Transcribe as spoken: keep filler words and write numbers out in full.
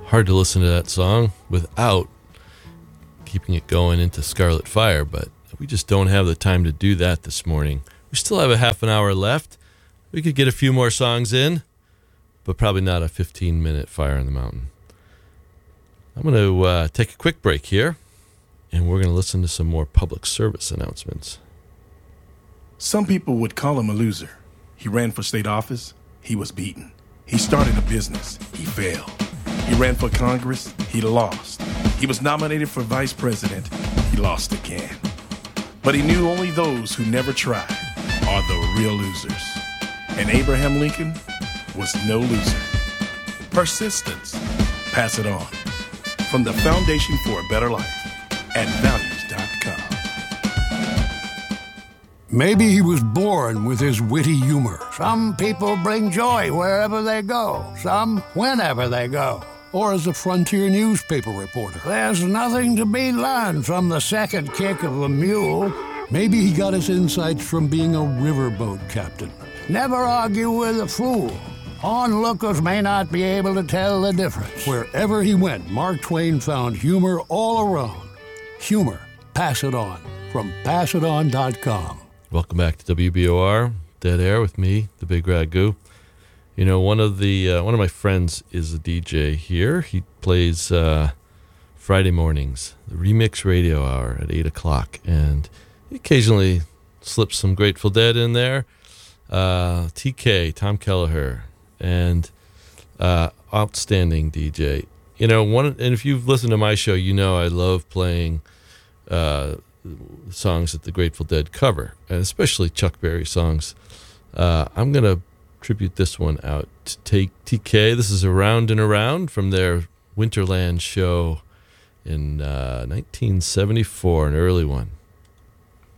hard to listen to that song without keeping it going into Scarlet Fire, but we just don't have the time to do that this morning. We still have a half an hour left. We could get a few more songs in, but probably not a fifteen-minute Fire on the Mountain. I'm going to uh, take a quick break here, and we're going to listen to some more public service announcements. Some people would call him a loser. He ran for state office. He was beaten. He started a business. He failed. He ran for Congress. He lost. He was nominated for vice president. He lost again. But he knew only those who never tried are the real losers. And Abraham Lincoln was no loser. Persistence. Pass it on. From the Foundation for a Better Life at values dot com. Maybe he was born with his witty humor. Some people bring joy wherever they go. Some whenever they go. Or as a frontier newspaper reporter. There's nothing to be learned from the second kick of a mule. Maybe he got his insights from being a riverboat captain. Never argue with a fool. Onlookers may not be able to tell the difference. Wherever he went, Mark Twain found humor all around. Humor. Pass it on. From pass it on dot com. Welcome back to W B O R, Dead Air with me, the Big Ragu. You know, one of the uh, one of my friends is a D J here. He plays uh, Friday mornings, the Remix Radio Hour at eight o'clock, and he occasionally slips some Grateful Dead in there. Uh, T K, Tom Kelleher, and uh, outstanding D J. You know, one, and if you've listened to my show, you know I love playing uh, songs that the Grateful Dead cover, and especially Chuck Berry songs. Uh, I'm going to tribute this one out to take T K. This is Around and Around from their Winterland show in uh, nineteen seventy-four, an early one.